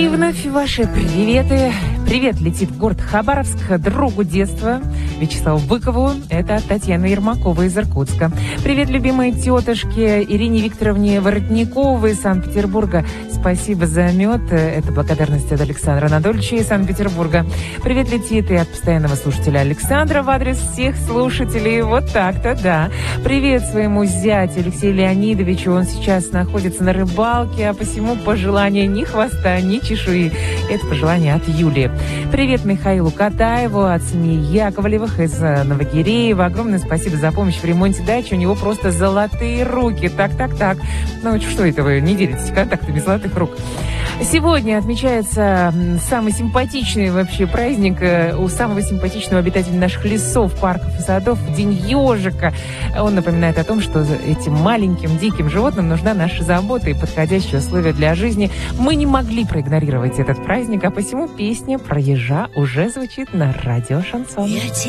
И вновь ваши приветы. Привет летит в город Хабаровск другу детства Вячеславу Быкову. Это Татьяна Ермакова из Иркутска. Привет любимой тетушке Ирине Викторовне Воротниковой из Санкт-Петербурга. Спасибо за мед. Это благодарность от Александра Анатольевича из Санкт-Петербурга. Привет летит и от постоянного слушателя Александра в адрес всех слушателей. Вот так-то, да. Привет своему зятю Алексею Леонидовичу. Он сейчас находится на рыбалке, а посему пожелания ни хвоста, ни чешуи. Это пожелание от Юлии. Привет Михаилу Катаеву от семьи Яковлевых из Новогиреева. Огромное спасибо за помощь в ремонте дачи. У него просто золотые руки. Так. Ну, что это вы не делитесь контактами золотых рук? Сегодня отмечается самый симпатичный вообще праздник у самого симпатичного обитателя наших лесов, парков и садов – День ежика. Он напоминает о том, что этим маленьким диким животным нужна наша забота и подходящие условия для жизни. Мы не могли проигнорировать этот праздник, а посему песня про ежа уже звучит на радио «Шансон».